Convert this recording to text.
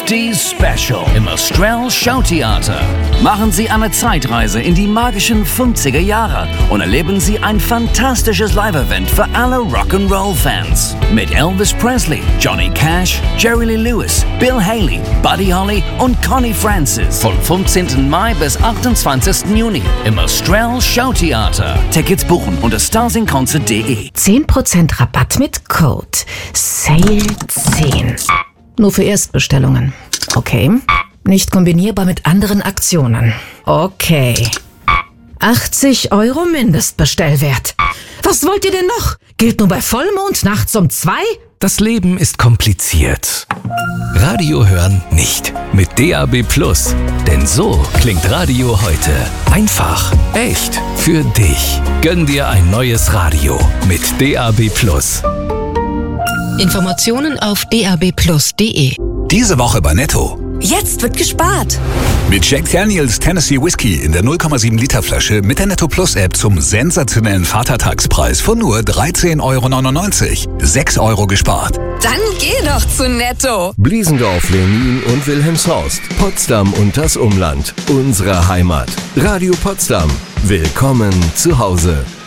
50s Special im Australian Showtheater. Machen Sie eine Zeitreise in die magischen 50er Jahre und erleben Sie ein fantastisches Live-Event für alle Rock'n'Roll-Fans. Mit Elvis Presley, Johnny Cash, Jerry Lee Lewis, Bill Haley, Buddy Holly und Connie Francis. Vom 15. Mai bis 28. Juni im Australian Showtheater. Tickets buchen unter starsinconcert.de. 10% Rabatt mit Code SALE10. Nur für Erstbestellungen. Okay. Nicht kombinierbar mit anderen Aktionen. Okay. 80 € Mindestbestellwert. Was wollt ihr denn noch? Gilt nur bei Vollmond nachts um 2? Das Leben ist kompliziert. Radio hören nicht. Mit DAB+. Denn so klingt Radio heute. Einfach, echt, für dich. Gönn dir ein neues Radio mit DAB+. Informationen auf dabplus.de. Diese Woche bei Netto. Jetzt wird gespart. Mit Jack Daniels Tennessee Whiskey in der 0,7 Liter Flasche mit der Netto Plus App zum sensationellen Vatertagspreis von nur 13,99 €. 6 € gespart. Dann geh doch zu Netto. Bliesendorf, Lenin und Wilhelmshorst. Potsdam und das Umland. Unsere Heimat. Radio Potsdam. Willkommen zu Hause.